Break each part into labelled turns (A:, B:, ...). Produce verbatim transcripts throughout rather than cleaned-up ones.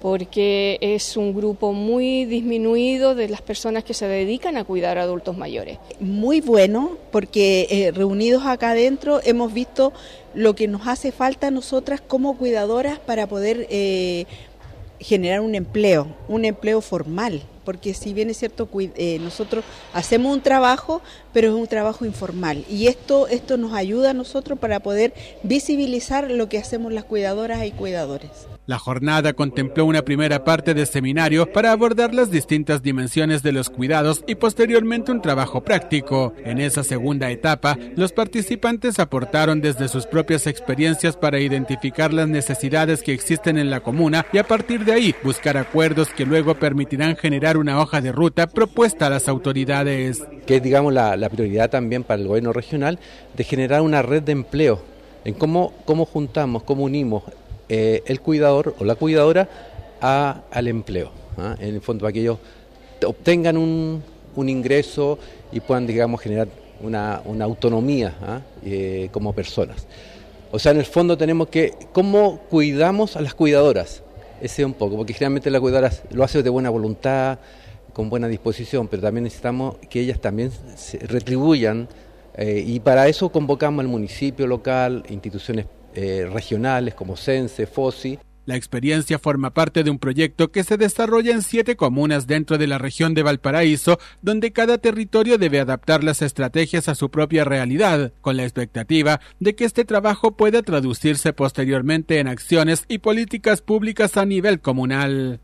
A: porque es un grupo muy disminuido de las personas que se dedican a cuidar a adultos mayores.
B: Muy bueno, porque eh, reunidos acá adentro hemos visto lo que nos hace falta a nosotras como cuidadoras para poder eh, generar un empleo, un empleo formal, porque si bien es cierto, eh, nosotros hacemos un trabajo, pero es un trabajo informal, y esto, esto nos ayuda a nosotros para poder visibilizar lo que hacemos las cuidadoras y cuidadores.
C: La jornada contempló una primera parte de seminario para abordar las distintas dimensiones de los cuidados y posteriormente un trabajo práctico. En esa segunda etapa, los participantes aportaron desde sus propias experiencias para identificar las necesidades que existen en la comuna y a partir de ahí buscar acuerdos que luego permitirán generar una hoja de ruta propuesta a las autoridades.
D: Que es, digamos, la, la prioridad también para el gobierno regional de generar una red de empleo, en cómo, cómo juntamos, cómo unimos Eh, el cuidador o la cuidadora a, al empleo, ¿eh? En el fondo para que ellos obtengan un, un ingreso y puedan, digamos, generar una, una autonomía ¿eh? Eh, como personas. O sea, en el fondo tenemos que, ¿cómo cuidamos a las cuidadoras? Ese un poco, porque generalmente las cuidadoras lo hacen de buena voluntad, con buena disposición, pero también necesitamos que ellas también se retribuyan eh, y para eso convocamos al municipio local, instituciones Eh, regionales como CENSE, FOSI.
C: La experiencia forma parte de un proyecto que se desarrolla en siete comunas dentro de la región de Valparaíso, donde cada territorio debe adaptar las estrategias a su propia realidad, con la expectativa de que este trabajo pueda traducirse posteriormente en acciones y políticas públicas a nivel comunal.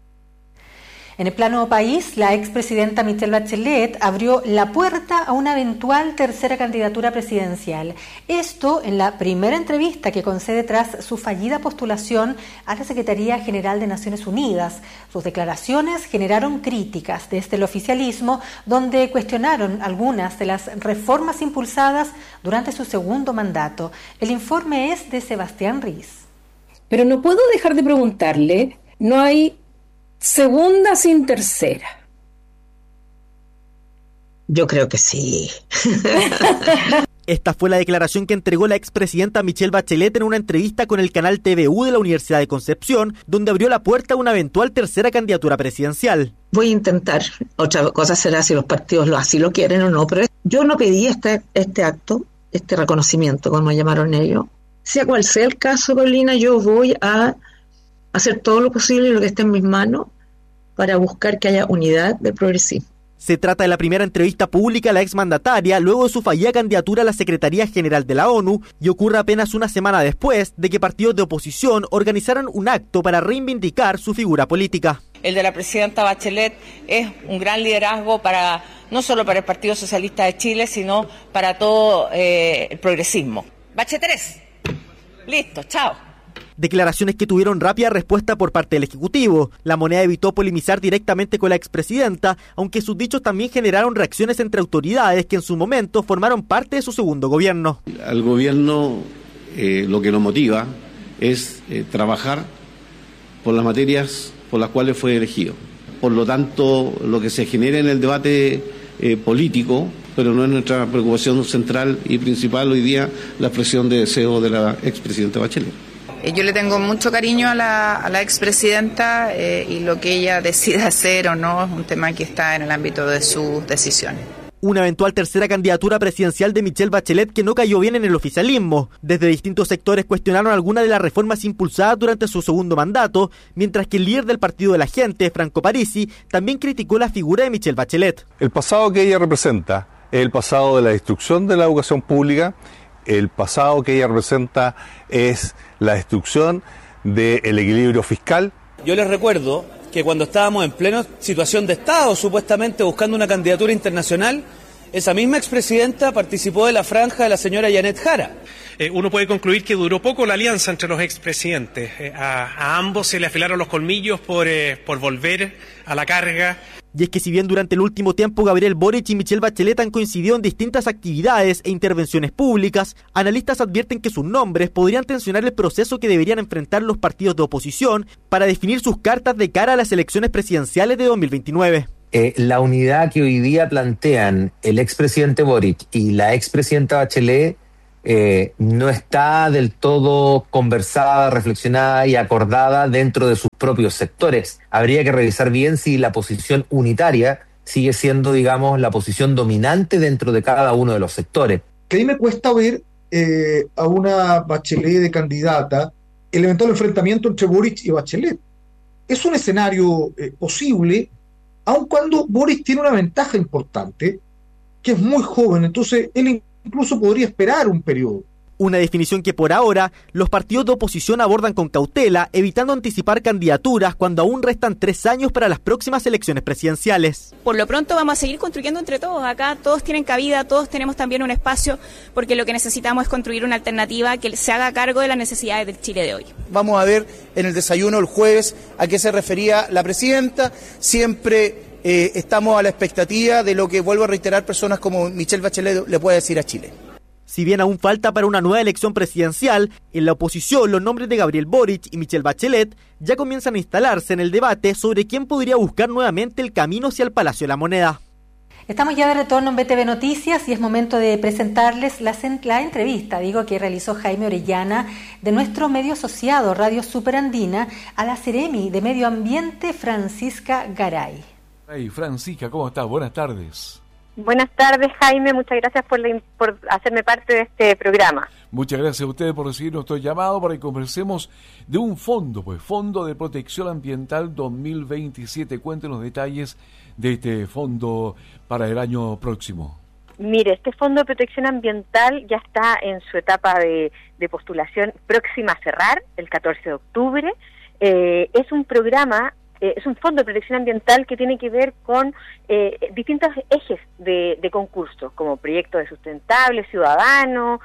E: En el plano país, la expresidenta Michelle Bachelet abrió la puerta a una eventual tercera candidatura presidencial. Esto en la primera entrevista que concede tras su fallida postulación a la Secretaría General de Naciones Unidas. Sus declaraciones generaron críticas desde el oficialismo, donde cuestionaron algunas de las reformas impulsadas durante su segundo mandato. El informe es de Sebastián Riz.
F: Pero no puedo dejar de preguntarle, ¿no hay segunda sin tercera?
G: Yo creo que sí.
H: Esta fue la declaración que entregó la expresidenta Michelle Bachelet en una entrevista con el canal T V U de la Universidad de Concepción, donde abrió la puerta a una eventual tercera candidatura presidencial.
G: Voy a intentar, otra cosa será si los partidos lo, así lo quieren o no, pero yo no pedí este, este acto, este reconocimiento, como llamaron ellos. Sea cual sea el caso, Paulina, yo voy a hacer todo lo posible y lo que esté en mis manos para buscar que haya unidad del progresismo.
H: Se trata de la primera entrevista pública a la exmandataria luego de su fallida candidatura a la Secretaría General de la ONU y ocurre apenas una semana después de que partidos de oposición organizaron un acto para reivindicar su figura política.
I: El de la presidenta Bachelet es un gran liderazgo para no solo para el Partido Socialista de Chile, sino para todo eh, el progresismo. Bachelet, listo, chao.
H: Declaraciones que tuvieron rápida respuesta por parte del Ejecutivo. La Moneda evitó polemizar directamente con la expresidenta, aunque sus dichos también generaron reacciones entre autoridades que en su momento formaron parte de su segundo gobierno.
J: Al gobierno eh, lo que lo motiva es eh, trabajar por las materias por las cuales fue elegido. Por lo tanto, lo que se genera en el debate eh, político, pero no es nuestra preocupación central y principal hoy día, la expresión de deseo de la expresidenta Bachelet.
K: Yo le tengo mucho cariño a la, a la expresidenta eh, y lo que ella decida hacer o no es un tema que está en el ámbito de sus decisiones.
H: Una eventual tercera candidatura presidencial de Michelle Bachelet que no cayó bien en el oficialismo. Desde distintos sectores cuestionaron algunas de las reformas impulsadas durante su segundo mandato, mientras que el líder del Partido de la Gente, Franco Parisi, también criticó la figura de Michelle Bachelet.
L: El pasado que ella representa es el pasado de la destrucción de la educación pública. El pasado que ella representa es la destrucción del equilibrio fiscal.
M: Yo les recuerdo que cuando estábamos en plena situación de Estado, supuestamente buscando una candidatura internacional, esa misma expresidenta participó de la franja de la señora Janet Jara.
N: Eh, uno puede concluir que duró poco la alianza entre los expresidentes. Eh, a, a ambos se le afilaron los colmillos por, eh, por volver a la carga.
H: Y es que si bien durante el último tiempo Gabriel Boric y Michelle Bachelet han coincidido en distintas actividades e intervenciones públicas, analistas advierten que sus nombres podrían tensionar el proceso que deberían enfrentar los partidos de oposición para definir sus cartas de cara a las elecciones presidenciales de dos mil veintinueve.
O: Eh, la unidad que hoy día plantean el expresidente Boric y la expresidenta Bachelet eh, no está del todo conversada, reflexionada y acordada dentro de sus propios sectores. Habría que revisar bien si la posición unitaria sigue siendo, digamos, la posición dominante dentro de cada uno de los sectores.
P: Que a mí me cuesta ver eh, a una Bachelet de candidata el eventual enfrentamiento entre Boric y Bachelet. Es un escenario eh, posible, aun cuando Boric tiene una ventaja importante, que es muy joven, entonces él incluso podría esperar un periodo.
H: Una definición que por ahora los partidos de oposición abordan con cautela, evitando anticipar candidaturas cuando aún restan tres años para las próximas elecciones presidenciales.
Q: Por lo pronto vamos a seguir construyendo entre todos. Acá todos tienen cabida, todos tenemos también un espacio, porque lo que necesitamos es construir una alternativa que se haga cargo de las necesidades del Chile de hoy.
R: Vamos a ver en el desayuno el jueves a qué se refería la presidenta. Siempre eh, estamos a la expectativa de lo que, vuelvo a reiterar, personas como Michelle Bachelet le puede decir a Chile.
H: Si bien aún falta para una nueva elección presidencial, en la oposición los nombres de Gabriel Boric y Michelle Bachelet ya comienzan a instalarse en el debate sobre quién podría buscar nuevamente el camino hacia el Palacio de la Moneda.
E: Estamos ya de retorno en B T V Noticias y es momento de presentarles la, la entrevista, digo, que realizó Jaime Orellana de nuestro medio asociado Radio Superandina a la Seremi de Medio Ambiente Francisca Garay.
S: Hey, Francisca, ¿cómo estás? Buenas tardes.
T: Buenas tardes, Jaime. Muchas gracias por, la, por hacerme parte de este programa.
S: Muchas gracias a ustedes por recibir nuestro llamado para que conversemos de un fondo, pues Fondo de Protección Ambiental dos mil veintisiete. Cuéntenos detalles de este fondo para el año próximo.
T: Mire, este Fondo de Protección Ambiental ya está en su etapa de, de postulación próxima a cerrar, el catorce de octubre. Eh, es un programa... Es un fondo de protección ambiental que tiene que ver con eh, distintos ejes de, de concurso, como proyectos de sustentable, ciudadano,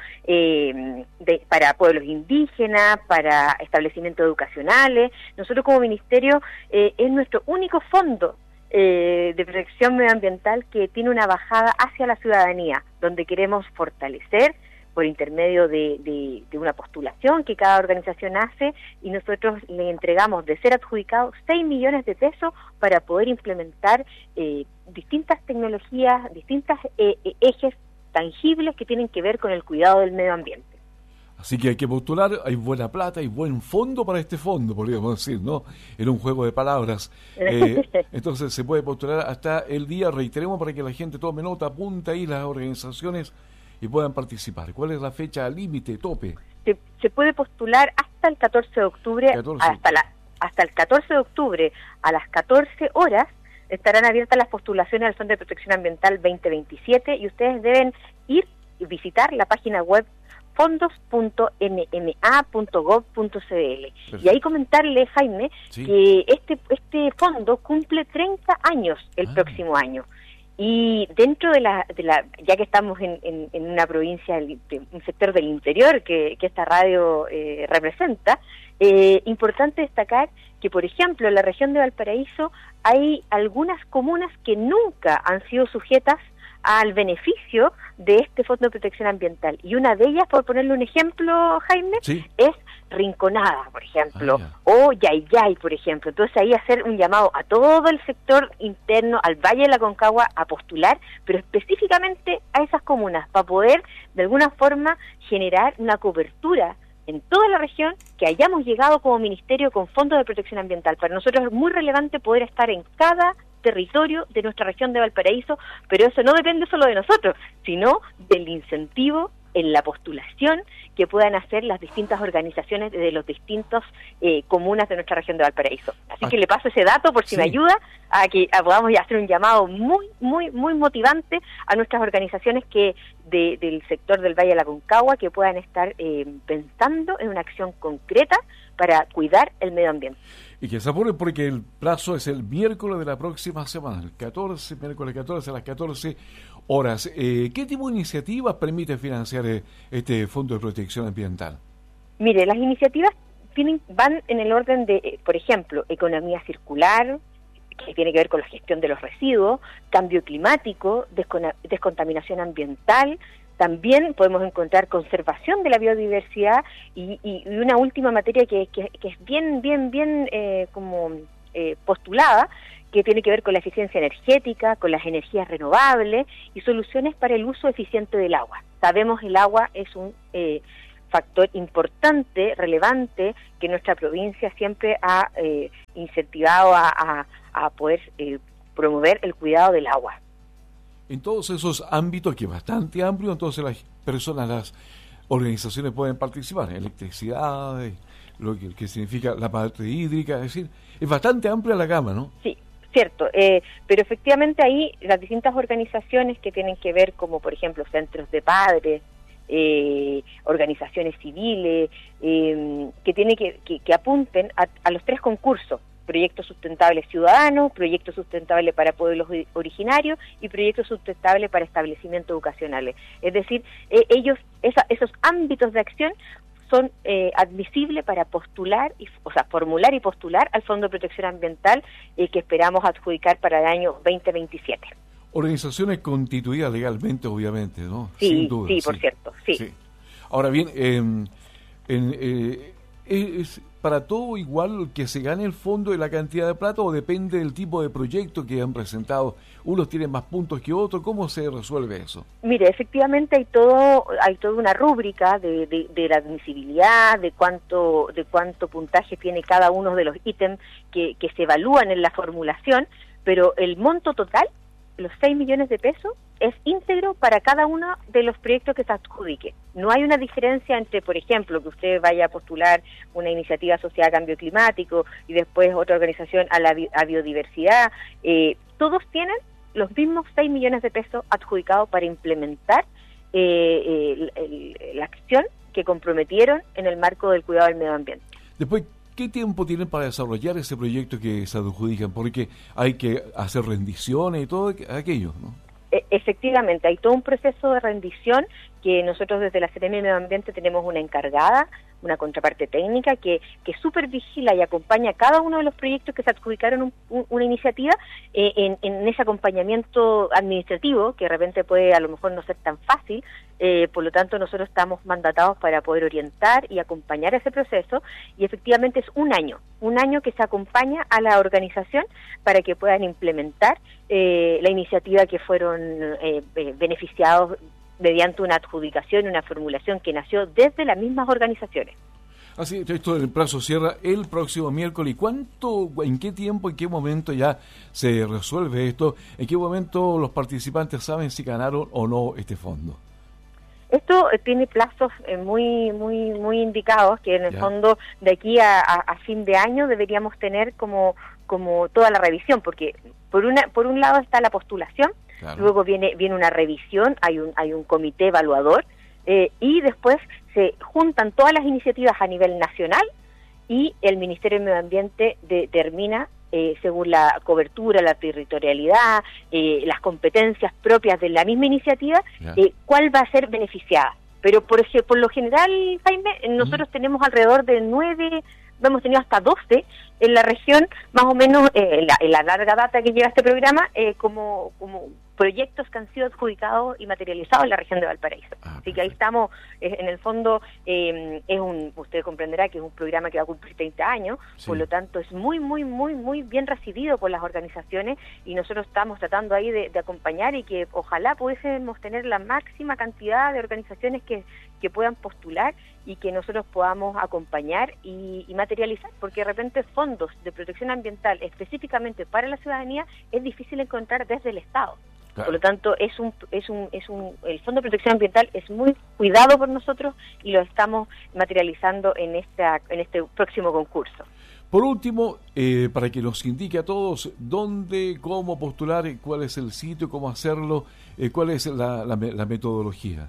T: eh, de, para pueblos indígenas, para establecimientos educacionales. Nosotros como ministerio eh, es nuestro único fondo eh, de protección medioambiental que tiene una bajada hacia la ciudadanía, donde queremos fortalecer por intermedio de, de, de una postulación que cada organización hace, y nosotros le entregamos, de ser adjudicado, seis millones de pesos para poder implementar eh, distintas tecnologías, distintos eh, ejes tangibles que tienen que ver con el cuidado del medio ambiente.
S: Así que hay que postular, hay buena plata, hay buen fondo para este fondo, podríamos decir, ¿no? Era un juego de palabras. Eh, entonces se puede postular hasta el día, reiteremos, para que la gente tome nota, apunta ahí las organizaciones y puedan participar. ¿Cuál es la fecha límite, tope?
T: Se, se puede postular hasta el catorce de octubre, catorce. Hasta, la, hasta el catorce de octubre a las catorce horas estarán abiertas las postulaciones al Fondo de Protección Ambiental veinte veintisiete, y ustedes deben ir y visitar la página web fondos punto n m a punto gov punto c l. Y ahí comentarle, Jaime, sí, que este este fondo cumple treinta años el ah. próximo año. Y dentro de la, de la ya que estamos en, en, en una provincia, de un sector del interior que, que esta radio eh, representa, eh, importante destacar que, por ejemplo, en la región de Valparaíso hay algunas comunas que nunca han sido sujetas al beneficio de este Fondo de Protección Ambiental. Y una de ellas, por ponerle un ejemplo, Jaime, sí, es Rinconada, por ejemplo, ah, o Yayay, por ejemplo. Entonces ahí hacer un llamado a todo el sector interno, al Valle de la Concagua, a postular, pero específicamente a esas comunas, para poder de alguna forma generar una cobertura en toda la región, que hayamos llegado como ministerio con fondos de protección ambiental. Para nosotros es muy relevante poder estar en cada territorio de nuestra región de Valparaíso, pero eso no depende solo de nosotros, sino del incentivo en la postulación que puedan hacer las distintas organizaciones de los distintos eh, comunas de nuestra región de Valparaíso. Así ah. que le paso ese dato por si sí. me ayuda a que a podamos hacer un llamado muy, muy, muy motivante a nuestras organizaciones que de, del sector del Valle de la Concagua, que puedan estar eh, pensando en una acción concreta para cuidar el medio ambiente.
S: Y que se apure porque el plazo es el miércoles de la próxima semana, el catorce, miércoles catorce a las catorce horas. Eh, ¿Qué tipo de iniciativas permite financiar eh, este Fondo de Protección Ambiental?
T: Mire, las iniciativas tienen, van en el orden de, eh, por ejemplo, economía circular, que tiene que ver con la gestión de los residuos, cambio climático, descon- descontaminación ambiental. También podemos encontrar conservación de la biodiversidad y, y, y una última materia que, que, que es bien, bien, bien eh, como eh, postulada, que tiene que ver con la eficiencia energética, con las energías renovables y soluciones para el uso eficiente del agua. Sabemos el agua es un eh, factor importante, relevante, que nuestra provincia siempre ha eh, incentivado a, a, a poder eh, promover el cuidado del agua.
S: En todos esos ámbitos, que es bastante amplio, entonces las personas, las organizaciones pueden participar, electricidad, lo que, que significa la parte hídrica, es decir, es bastante amplia la gama, ¿no?
T: Sí, cierto, eh, pero efectivamente ahí las distintas organizaciones que tienen que ver, como por ejemplo centros de padres, eh, organizaciones civiles, eh, que tienen que, que, que apunten a, a los tres concursos: Proyecto Sustentable Ciudadano, Proyecto Sustentable para Pueblos Originarios y Proyecto Sustentable para Establecimientos Educacionales. Es decir, eh, ellos, esa, esos ámbitos de acción son eh, admisibles para postular, y, o sea, formular y postular al Fondo de Protección Ambiental eh, que esperamos adjudicar para el año veinte veintisiete.
S: Organizaciones constituidas legalmente, obviamente, ¿no?
T: Sí,
S: sin duda,
T: sí, por sí. cierto, sí.
S: sí. Ahora bien, eh, en, eh, ¿es para todo igual que se gane el fondo de la cantidad de plata o depende del tipo de proyecto que han presentado? Unos tienen más puntos que otros. ¿Cómo se resuelve eso?
T: Mire, efectivamente hay todo, hay toda una rúbrica de, de, de la admisibilidad, de cuánto, de cuánto puntaje tiene cada uno de los ítems que, que se evalúan en la formulación, pero el monto total, los seis millones de pesos, es íntegro para cada uno de los proyectos que se adjudique. No hay una diferencia entre, por ejemplo, que usted vaya a postular una iniciativa asociada a cambio climático y después otra organización a la bi- a biodiversidad. Eh, todos tienen los mismos seis millones de pesos adjudicados para implementar eh, el, el, la acción que comprometieron en el marco del cuidado del medio ambiente.
S: Después, ¿qué tiempo tienen para desarrollar ese proyecto que se adjudican? Porque hay que hacer rendiciones y todo aquello, ¿no?
T: Efectivamente, hay todo un proceso de rendición que nosotros desde la Seremia de Medio Ambiente tenemos una encargada, una contraparte técnica que, que supervigila y acompaña a cada uno de los proyectos que se adjudicaron un, un, una iniciativa eh, en, en ese acompañamiento administrativo, que de repente puede a lo mejor no ser tan fácil, eh, por lo tanto nosotros estamos mandatados para poder orientar y acompañar ese proceso, y efectivamente es un año, un año que se acompaña a la organización para que puedan implementar eh, la iniciativa que fueron eh, eh, beneficiados mediante una adjudicación, una formulación que nació desde las mismas organizaciones.
S: Así, esto del plazo cierra el próximo miércoles. ¿Y cuánto, en qué tiempo, en qué momento ya se resuelve esto? ¿En qué momento los participantes saben si ganaron o no este fondo?
T: Esto tiene plazos eh, muy muy muy indicados, que en el
S: ya.
T: fondo de aquí a, a, a fin de año deberíamos tener como como toda la revisión, porque por una por un lado está la postulación, claro. Luego viene viene una revisión, hay un hay un comité evaluador eh, y después se juntan todas las iniciativas a nivel nacional y el Ministerio de Medio Ambiente determina eh, según la cobertura, la territorialidad, eh, las competencias propias de la misma iniciativa, eh, cuál va a ser beneficiada. Pero por ejemplo, por lo general, Jaime, nosotros uh-huh. tenemos alrededor de nueve, hemos tenido hasta doce en la región, más o menos eh, en, la, en la larga data que lleva este programa, eh, como, como proyectos que han sido adjudicados y materializados en la región de Valparaíso. Ah, Así que ahí estamos, eh, en el fondo, eh, es un, usted comprenderá que es un programa que va a cumplir treinta años, sí. Por lo tanto es muy, muy, muy, muy bien recibido por las organizaciones y nosotros estamos tratando ahí de, de acompañar y que ojalá pudiésemos tener la máxima cantidad de organizaciones que, que puedan postular y que nosotros podamos acompañar y, y materializar, porque de repente fondos de protección ambiental específicamente para la ciudadanía es difícil encontrar desde el Estado. Claro. Por lo tanto, es un, es un, es un, el Fondo de Protección Ambiental es muy cuidado por nosotros y lo estamos materializando en esta, en este próximo concurso.
S: Por último, eh, para que nos indique a todos dónde, cómo postular, cuál es el sitio, cómo hacerlo, eh, cuál es la, la, la metodología.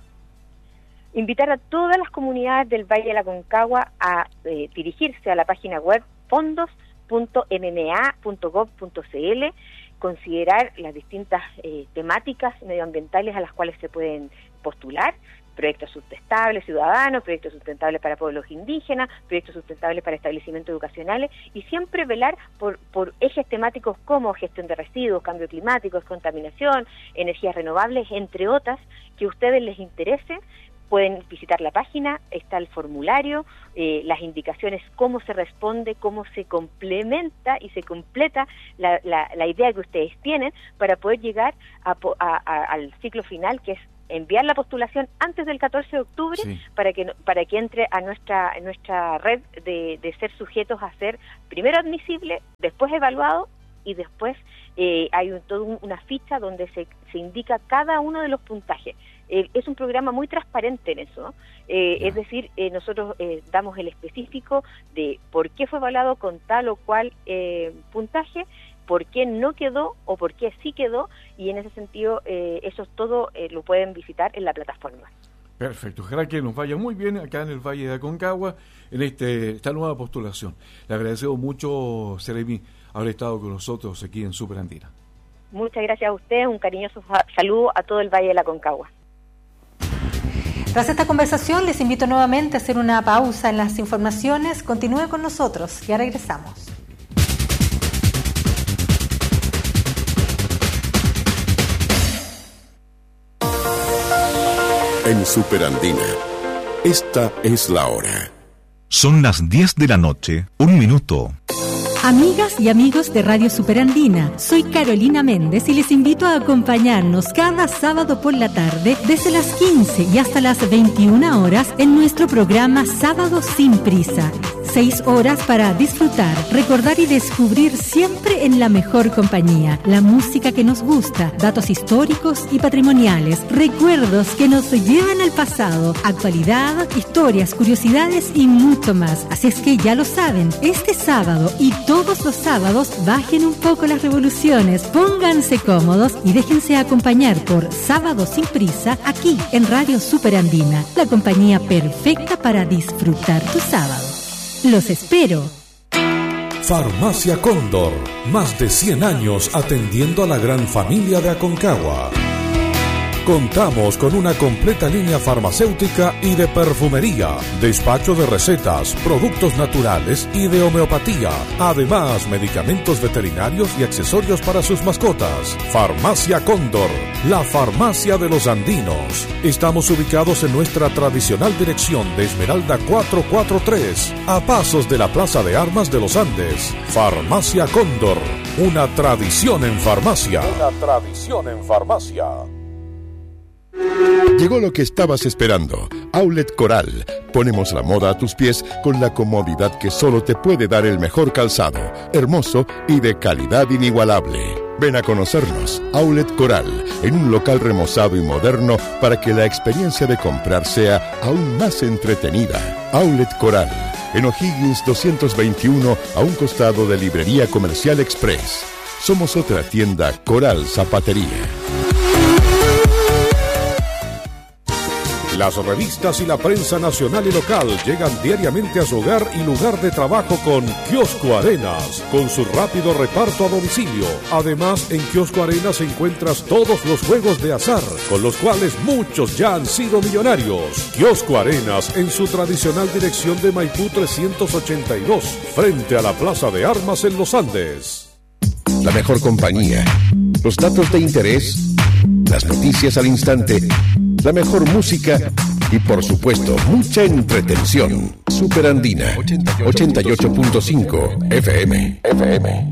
T: Invitar a todas las comunidades del Valle de la Concagua a eh, dirigirse a la página web fondos punto m m a punto gov punto c l, considerar las distintas eh, temáticas medioambientales a las cuales se pueden postular, proyectos sustentables ciudadanos, proyectos sustentables para pueblos indígenas, proyectos sustentables para establecimientos educacionales, y siempre velar por, por ejes temáticos como gestión de residuos, cambio climático, contaminación, energías renovables, entre otras, que a ustedes les interese, pueden visitar la página, está el formulario, eh, las indicaciones, cómo se responde, cómo se complementa y se completa la, la, la idea que ustedes tienen para poder llegar a, a, a, al ciclo final, que es enviar la postulación antes del catorce de octubre, sí, para que para que entre a nuestra a nuestra red de, de ser sujetos a ser primero admisible, después evaluado y después eh, hay un, todo un, una ficha donde se, se indica cada uno de los puntajes. Eh, es un programa muy transparente en eso, ¿no? Eh, es decir, eh, nosotros eh, damos el específico de por qué fue evaluado con tal o cual eh, puntaje, por qué no quedó o por qué sí quedó, y en ese sentido eh, eso todo eh, lo pueden visitar en la plataforma.
S: Perfecto, ojalá que nos vaya muy bien acá en el Valle de Aconcagua en este esta nueva postulación. Le agradecemos mucho, Seremi, haber estado con nosotros aquí en Superandina.
T: Muchas gracias a ustedes, un cariñoso saludo a todo el Valle de la Aconcagua.
E: Tras esta conversación les invito nuevamente a hacer una pausa en las informaciones. Continúe con nosotros, ya regresamos.
U: En Superandina, esta es la hora.
V: Son las diez de la noche, un minuto.
W: Amigas y amigos de Radio Superandina, soy Carolina Méndez y les invito a acompañarnos cada sábado por la tarde desde las quince y hasta las veintiuna horas en nuestro programa Sábado Sin Prisa. Seis horas para disfrutar, recordar y descubrir siempre en la mejor compañía, la música que nos gusta, datos históricos y patrimoniales, recuerdos que nos llevan al pasado, actualidad, historias, curiosidades y mucho más. Así es que ya lo saben, este sábado y todos los sábados bajen un poco las revoluciones, pónganse cómodos y déjense acompañar por Sábado Sin Prisa aquí en Radio Superandina, la compañía perfecta para disfrutar tu sábado. Los espero.
X: Farmacia Cóndor, más de cien años atendiendo a la gran familia de Aconcagua. Contamos con una completa línea farmacéutica y de perfumería, despacho de recetas, productos naturales y de homeopatía. Además, medicamentos veterinarios y accesorios para sus mascotas. Farmacia Cóndor, la farmacia de los andinos. Estamos ubicados en nuestra tradicional dirección de Esmeralda cuatrocientos cuarenta y tres, a pasos de la Plaza de Armas de los Andes. Farmacia Cóndor, una tradición en farmacia. Una tradición en farmacia.
U: Llegó lo que estabas esperando. Outlet Coral. Ponemos la moda a tus pies con la comodidad que solo te puede dar el mejor calzado, hermoso y de calidad inigualable. Ven a conocernos. Outlet Coral, en un local remozado y moderno para que la experiencia de comprar sea aún más entretenida. Outlet Coral, en O'Higgins doscientos veintiuno, a un costado de Librería Comercial Express. Somos otra tienda Coral Zapatería.
X: Las revistas y la prensa nacional y local llegan diariamente a su hogar y lugar de trabajo con Kiosco Arenas, con su rápido reparto a domicilio. Además, en Kiosco Arenas encuentras todos los juegos de azar, con los cuales muchos ya han sido millonarios. Kiosco Arenas, en su tradicional dirección de Maipú trescientos ochenta y dos, frente a la Plaza de Armas en Los Andes.
U: La mejor compañía, los datos de interés, las noticias al instante, la mejor música y, por supuesto, mucha entretención. Superandina, ochenta y ocho punto cinco F M. F M.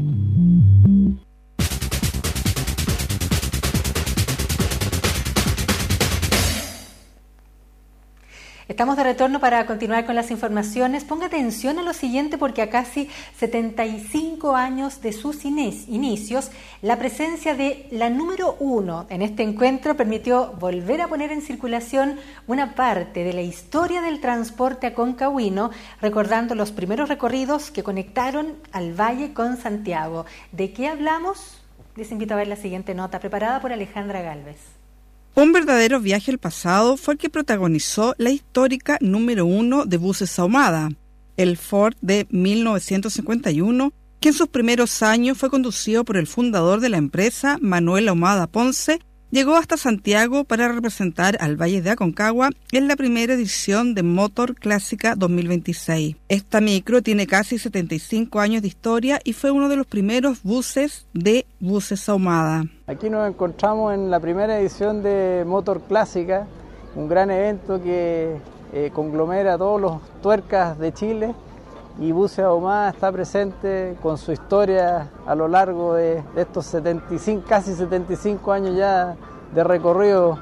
E: Estamos de retorno para continuar con las informaciones. Ponga atención a lo siguiente, porque a casi setenta y cinco años de sus inicios, la presencia de la número uno en este encuentro permitió volver a poner en circulación una parte de la historia del transporte aconcagüino, recordando los primeros recorridos que conectaron al Valle con Santiago. ¿De qué hablamos? Les invito a ver la siguiente nota preparada por Alejandra Galvez.
Y: Un verdadero viaje al pasado fue el que protagonizó la histórica número uno de buses Ahumada, el Ford de mil novecientos cincuenta y uno, que en sus primeros años fue conducido por el fundador de la empresa, Manuel Ahumada Ponce. Llegó hasta Santiago para representar al Valle de Aconcagua en la primera edición de Motor Clásica dos mil veintiséis. Esta micro tiene casi setenta y cinco años de historia y fue uno de los primeros buses de Buses Ahumada.
Z: Aquí nos encontramos en la primera edición de Motor Clásica,
A: un gran evento que eh, conglomera a todos los tuercas de Chile, y Buses Ahumada está presente con su historia a lo largo de, de estos setenta y cinco, casi setenta y cinco años ya de recorrido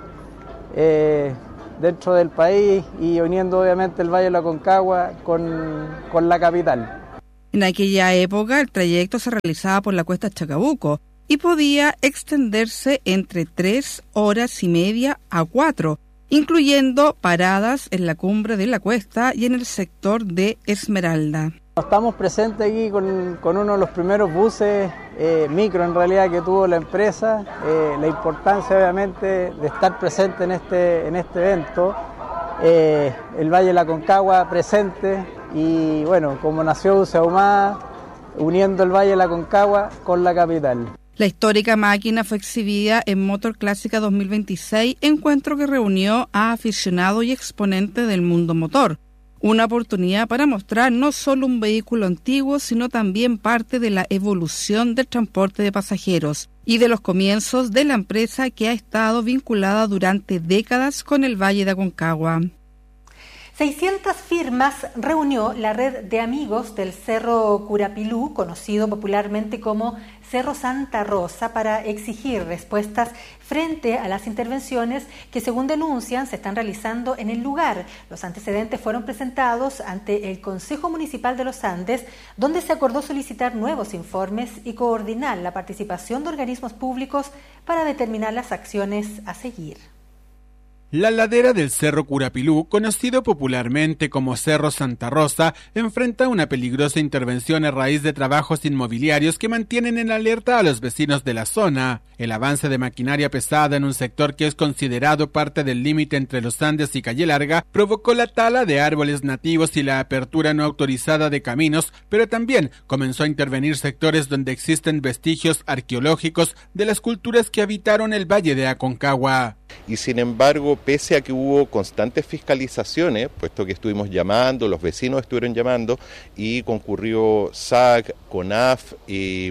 A: eh, dentro del país, y uniendo obviamente el Valle de la Aconcagua con, con la capital.
Y: En aquella época el trayecto se realizaba por la cuesta Chacabuco y podía extenderse entre tres horas y media a cuatro, incluyendo paradas en la cumbre de la cuesta y en el sector de Esmeralda.
A: Estamos presentes aquí con, con uno de los primeros buses eh, micro en realidad que tuvo la empresa. Eh, la importancia obviamente de estar presente en este, en este evento. Eh, el Valle de la Aconcagua presente, y bueno, como nació Buses Ahumada, uniendo el Valle de la Aconcagua con la capital.
Y: La histórica máquina fue exhibida en Motor Clásica dos mil veintiséis, encuentro que reunió a aficionados y exponentes del mundo motor. Una oportunidad para mostrar no solo un vehículo antiguo, sino también parte de la evolución del transporte de pasajeros y de los comienzos de la empresa que ha estado vinculada durante décadas con el Valle de Aconcagua.
E: seiscientas firmas reunió la red de amigos del Cerro Curapilú, conocido popularmente como Cerro Santa Rosa, para exigir respuestas frente a las intervenciones que, según denuncian, se están realizando en el lugar. Los antecedentes fueron presentados ante el Consejo Municipal de los Andes, donde se acordó solicitar nuevos informes y coordinar la participación de organismos públicos para determinar las acciones a seguir.
B: La ladera del Cerro Curapilú, conocido popularmente como Cerro Santa Rosa, enfrenta una peligrosa intervención a raíz de trabajos inmobiliarios que mantienen en alerta a los vecinos de la zona. El avance de maquinaria pesada en un sector que es considerado parte del límite entre los Andes y Calle Larga provocó la tala de árboles nativos y la apertura no autorizada de caminos, pero también comenzó a intervenir sectores donde existen vestigios arqueológicos de las culturas que habitaron el Valle de Aconcagua.
C: Y sin embargo, pese a que hubo constantes fiscalizaciones, puesto que estuvimos llamando, los vecinos estuvieron llamando, y concurrió S A C, CONAF y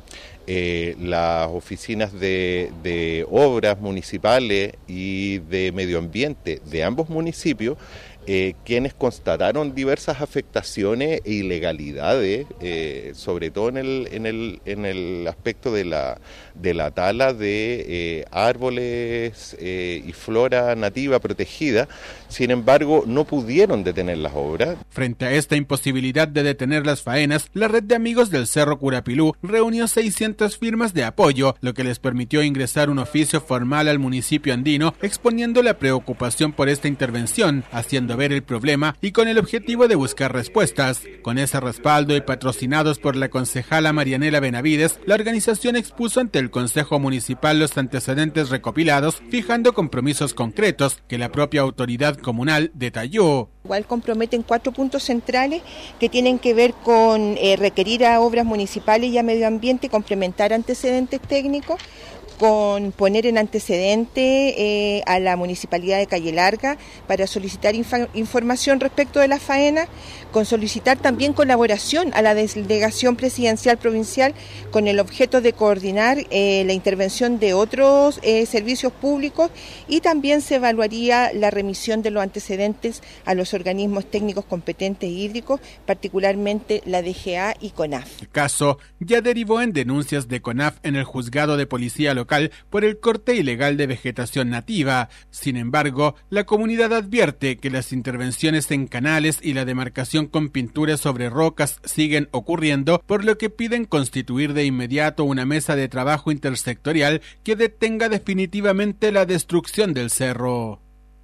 C: eh, las oficinas de, de obras municipales y de medio ambiente de ambos municipios, Eh, quienes constataron diversas afectaciones e ilegalidades, eh, sobre todo en el, en el, en el aspecto de la, de la tala de eh, árboles eh, y flora nativa protegida. Sin embargo, no pudieron detener las obras.
B: Frente a esta imposibilidad de detener las faenas, la red de amigos del Cerro Curapilú reunió seiscientas firmas de apoyo, lo que les permitió ingresar un oficio formal al municipio andino exponiendo la preocupación por esta intervención, haciendo ver el problema y con el objetivo de buscar respuestas. Con ese respaldo y patrocinados por la concejala Marianela Benavides, la organización expuso ante el Consejo Municipal los antecedentes recopilados, fijando compromisos concretos que la propia autoridad comunal detalló.
D: Igual comprometen cuatro puntos centrales que tienen que ver con eh, requerir a obras municipales y a medio ambiente complementar antecedentes técnicos, con poner en antecedente eh, a la Municipalidad de Calle Larga para solicitar infa- información respecto de la faena, con solicitar también colaboración a la Delegación Presidencial Provincial con el objeto de coordinar eh, la intervención de otros eh, servicios públicos, y también se evaluaría la remisión de los antecedentes a los organismos técnicos competentes hídricos, particularmente la D G A y CONAF.
B: El caso ya derivó en denuncias de CONAF en el juzgado de policía local por el corte ilegal de vegetación nativa. Sin embargo, la comunidad advierte que las intervenciones en canales y la demarcación con pinturas sobre rocas siguen ocurriendo, por lo que piden constituir de inmediato una mesa de trabajo intersectorial que detenga definitivamente la destrucción del cerro.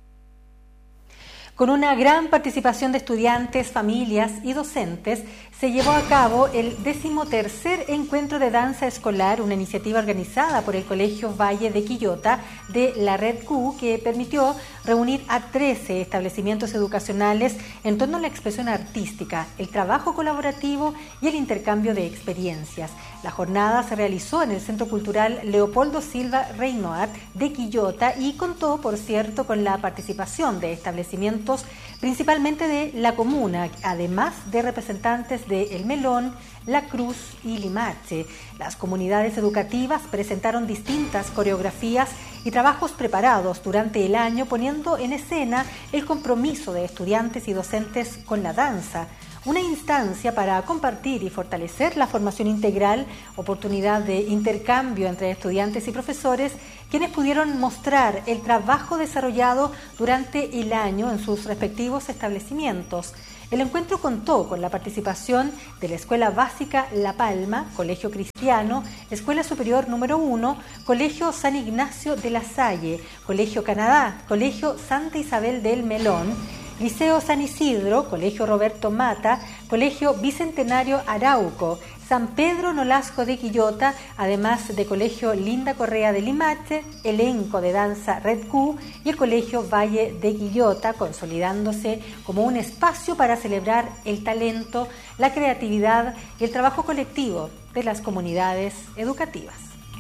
E: Con una gran participación de estudiantes, familias y docentes, se llevó a cabo el decimotercer encuentro de danza escolar, una iniciativa organizada por el Colegio Valle de Quillota de la Red Q, que permitió reunir a trece establecimientos educacionales en torno a la expresión artística, el trabajo colaborativo y el intercambio de experiencias. La jornada se realizó en el Centro Cultural Leopoldo Silva Reinoat de Quillota y contó, por cierto, con la participación de establecimientos principalmente de la comuna, además de representantes de El Melón, La Cruz y Limache. Las comunidades educativas presentaron distintas coreografías y trabajos preparados durante el año, poniendo en escena el compromiso de estudiantes y docentes con la danza, una instancia para compartir y fortalecer la formación integral, oportunidad de intercambio entre estudiantes y profesores, quienes pudieron mostrar el trabajo desarrollado durante el año en sus respectivos establecimientos. El encuentro contó con la participación de la Escuela Básica La Palma, Colegio Cristiano, Escuela Superior número uno, Colegio San Ignacio de la Salle, Colegio Canadá, Colegio Santa Isabel del Melón, Liceo San Isidro, Colegio Roberto Mata, Colegio Bicentenario Arauco, San Pedro Nolasco de Quillota, además de Colegio Linda Correa de Limache, elenco de danza Red Q y el Colegio Valle de Quillota, consolidándose como un espacio para celebrar el talento, la creatividad y el trabajo colectivo de las comunidades educativas.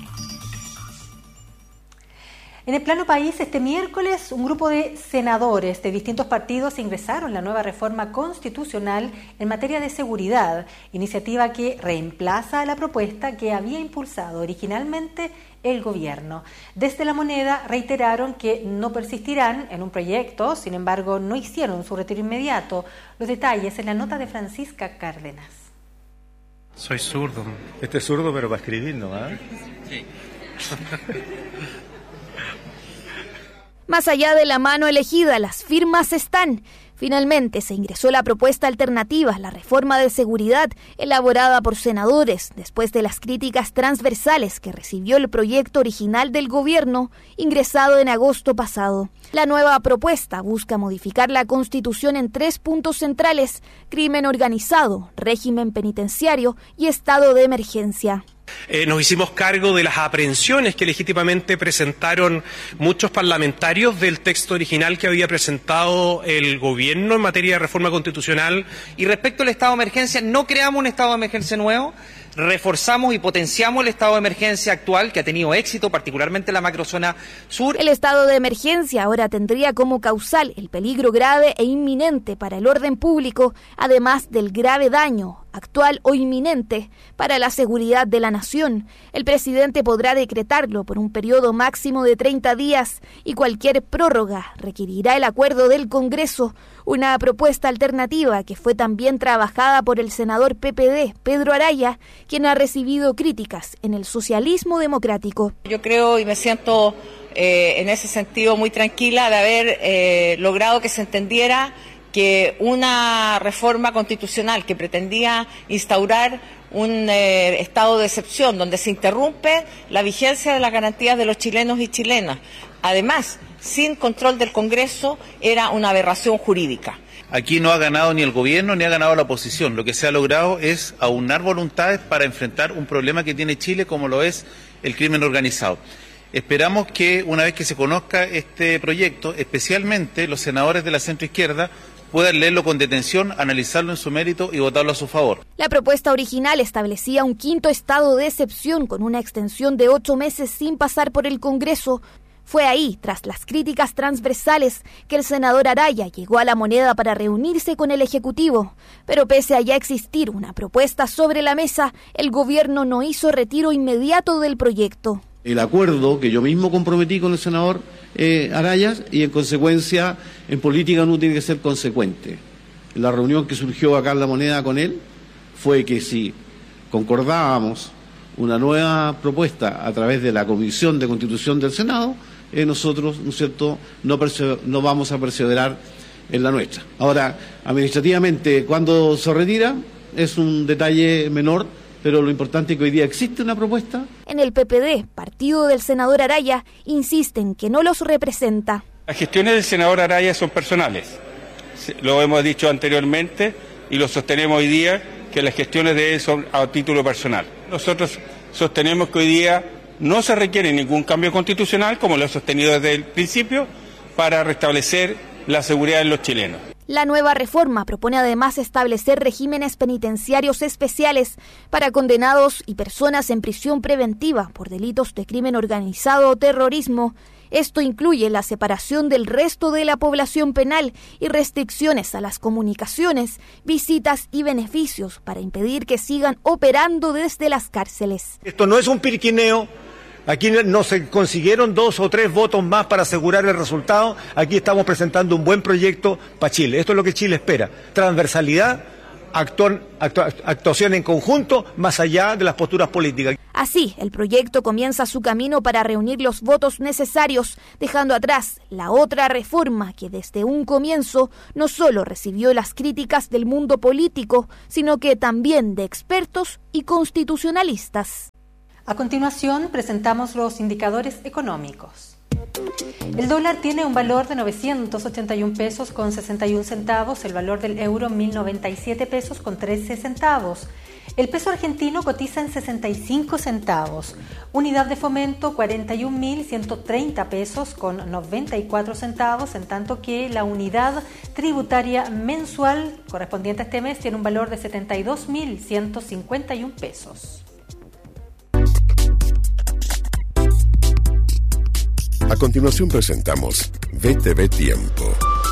E: En el plano país, este miércoles, un grupo de senadores de distintos partidos ingresaron la nueva reforma constitucional en materia de seguridad, iniciativa que reemplaza a la propuesta que había impulsado originalmente el gobierno. Desde La Moneda reiteraron que no persistirán en un proyecto, sin embargo, no hicieron su retiro inmediato. Los detalles en la nota de Francisca Cárdenas.
F: Soy zurdo. Este es zurdo, pero para escribir, ¿no? ¿Eh? Sí.
G: Más allá de la mano elegida, las firmas están. Finalmente se ingresó la propuesta alternativa, la reforma de seguridad, elaborada por senadores, después de las críticas transversales que recibió el proyecto original del gobierno, ingresado en agosto pasado. La nueva propuesta busca modificar la Constitución en tres puntos centrales: crimen organizado, régimen penitenciario y estado de emergencia.
N: Eh, nos hicimos cargo de las aprehensiones que legítimamente presentaron muchos parlamentarios del texto original que había presentado el gobierno en materia de reforma constitucional.
I: Y respecto al estado de emergencia, no creamos un estado de emergencia nuevo, reforzamos y potenciamos el estado de emergencia actual, que ha tenido éxito, particularmente en la macrozona sur.
G: El estado de emergencia ahora tendría como causal el peligro grave e inminente para el orden público, además del grave daño actual o inminente para la seguridad de la nación. El presidente podrá decretarlo por un periodo máximo de treinta días y cualquier prórroga requerirá el acuerdo del Congreso, una propuesta alternativa que fue también trabajada por el senador P P D, Pedro Araya, quien ha recibido críticas en el socialismo democrático.
I: Yo creo y me siento eh, en ese sentido muy tranquila de haber eh, logrado que se entendiera que una reforma constitucional que pretendía instaurar un eh, estado de excepción donde se interrumpe la vigencia de las garantías de los chilenos y chilenas, además sin control del Congreso, era una aberración jurídica.
J: Aquí no ha ganado ni el gobierno ni ha ganado la oposición. Lo que se ha logrado es aunar voluntades para enfrentar un problema que tiene Chile, como lo es el crimen organizado. Esperamos que una vez que se conozca este proyecto, especialmente los senadores de la centroizquierda, puedan leerlo con detención, analizarlo en su mérito y votarlo a su favor.
G: La propuesta original establecía un quinto estado de excepción con una extensión de ocho meses sin pasar por el Congreso. Fue ahí, tras las críticas transversales, que el senador Araya llegó a La Moneda para reunirse con el Ejecutivo. Pero pese a ya existir una propuesta sobre la mesa, el gobierno no hizo retiro inmediato del proyecto.
K: El acuerdo que yo mismo comprometí con el senador eh, Arayas, y en consecuencia en política uno tiene que ser consecuente. La reunión que surgió acá en La Moneda con él fue que si concordábamos una nueva propuesta a través de la Comisión de Constitución del Senado, eh, nosotros, ¿no es cierto?, no, no vamos a perseverar en la nuestra. Ahora, administrativamente, cuando se retira, es un detalle menor, pero lo importante es que hoy día existe una propuesta.
G: En el P P D, partido del senador Araya, insisten que no los representa.
Z: Las gestiones del senador Araya son personales. Lo hemos dicho anteriormente y lo sostenemos hoy día, que las gestiones de él son a título personal. Nosotros sostenemos que hoy día no se requiere ningún cambio constitucional, como lo he sostenido desde el principio, para restablecer la seguridad de los chilenos.
G: La nueva reforma propone además establecer regímenes penitenciarios especiales para condenados y personas en prisión preventiva por delitos de crimen organizado o terrorismo. Esto incluye la separación del resto de la población penal y restricciones a las comunicaciones, visitas y beneficios para impedir que sigan operando desde las cárceles.
L: Esto no es un pirquineo. Aquí no se consiguieron dos o tres votos más para asegurar el resultado. Aquí estamos presentando un buen proyecto para Chile. Esto es lo que Chile espera. Transversalidad, actuar, actua, actuación en conjunto, más allá de las posturas políticas.
G: Así, el proyecto comienza su camino para reunir los votos necesarios, dejando atrás la otra reforma que desde un comienzo no solo recibió las críticas del mundo político, sino que también de expertos y constitucionalistas.
E: A continuación, presentamos los indicadores económicos. El dólar tiene un valor de novecientos ochenta y un pesos con sesenta y un centavos, el valor del euro mil noventa y siete pesos con trece centavos. El peso argentino cotiza en sesenta y cinco centavos. Unidad de fomento cuarenta y un mil ciento treinta pesos con noventa y cuatro centavos, en tanto que la unidad tributaria mensual correspondiente a este mes tiene un valor de setenta y dos mil ciento cincuenta y un pesos.
U: A continuación presentamos V T V Tiempo.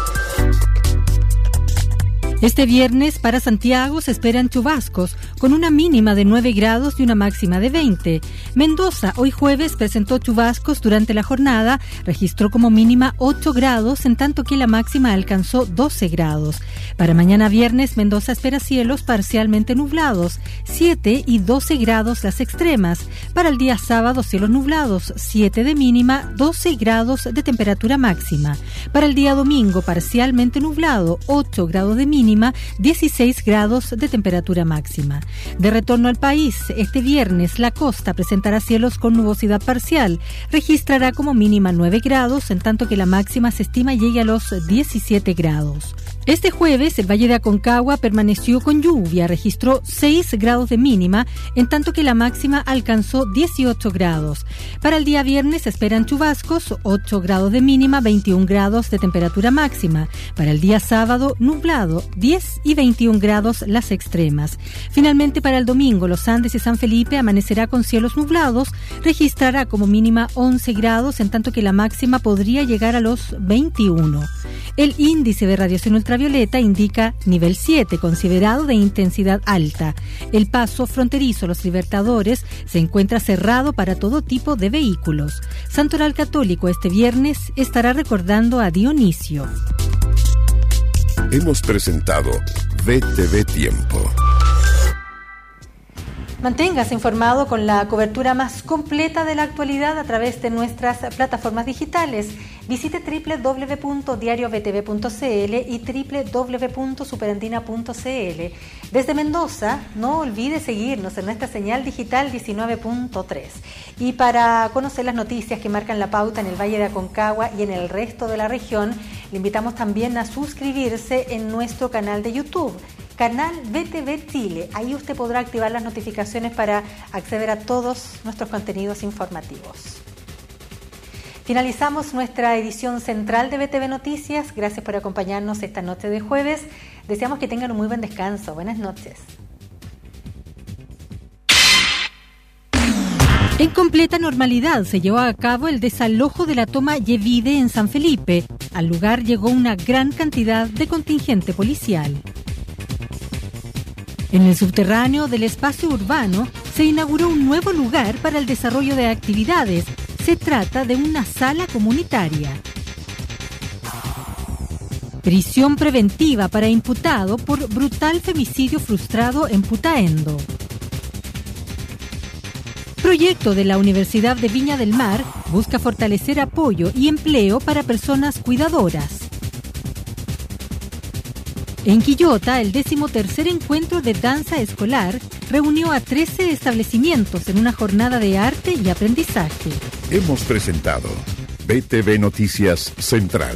W: Este viernes para Santiago se esperan chubascos, con una mínima de nueve grados y una máxima de veinte. Mendoza, hoy jueves, presentó chubascos durante la jornada, registró como mínima ocho grados, en tanto que la máxima alcanzó doce grados. Para mañana viernes, Mendoza espera cielos parcialmente nublados, siete y doce grados las extremas. Para el día sábado, cielos nublados, siete de mínima, doce grados de temperatura máxima. Para el día domingo, parcialmente nublado, ocho grados de mínima, dieciséis grados de temperatura máxima. De retorno al país, este viernes la costa presentará cielos con nubosidad parcial, registrará como mínima nueve grados, en tanto que la máxima se estima llegue a los diecisiete grados. Este jueves, el Valle de Aconcagua permaneció con lluvia, registró seis grados de mínima, en tanto que la máxima alcanzó dieciocho grados. Para el día viernes se esperan chubascos, ocho grados de mínima, veintiún grados de temperatura máxima. Para el día sábado, nublado, diez y veintiún grados las extremas. Finalmente, para el domingo, Los Andes y San Felipe amanecerá con cielos nublados, registrará como mínima once grados, en tanto que la máxima podría llegar a los veintiuno. El índice de radiación ultravioleta indica nivel siete, considerado de intensidad alta. El paso fronterizo Los Libertadores se encuentra cerrado para todo tipo de vehículos. Santoral Católico este viernes estará recordando a Dionisio.
U: Hemos presentado V T V Tiempo.
E: Manténgase informado con la cobertura más completa de la actualidad a través de nuestras plataformas digitales. Visite doble u doble u doble u punto diario v t v punto c l y doble u doble u doble u punto superandina punto c l. Desde Mendoza, no olvide seguirnos en nuestra señal digital diecinueve punto tres. Y para conocer las noticias que marcan la pauta en el Valle de Aconcagua y en el resto de la región, le invitamos también a suscribirse en nuestro canal de YouTube. Canal V T V Chile. Ahí usted podrá activar las notificaciones para acceder a todos nuestros contenidos informativos. Finalizamos nuestra edición central de V T V Noticias. Gracias por acompañarnos esta noche de jueves. Deseamos que tengan un muy buen descanso. Buenas noches.
W: En completa normalidad se llevó a cabo el desalojo de la toma Yevide en San Felipe. Al lugar llegó una gran cantidad de contingente policial. En el subterráneo del espacio urbano se inauguró un nuevo lugar para el desarrollo de actividades. Se trata de una sala comunitaria. Prisión preventiva para imputado por brutal femicidio frustrado en Putaendo. Proyecto de la Universidad de Viña del Mar busca fortalecer apoyo y empleo para personas cuidadoras. En Quillota, el decimotercer encuentro de danza escolar reunió a trece establecimientos en una jornada de arte y aprendizaje.
U: Hemos presentado V T V Noticias Central.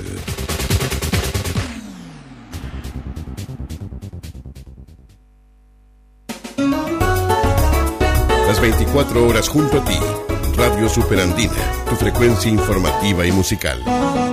U: Las veinticuatro horas junto a ti. Radio Superandina, tu frecuencia informativa y musical.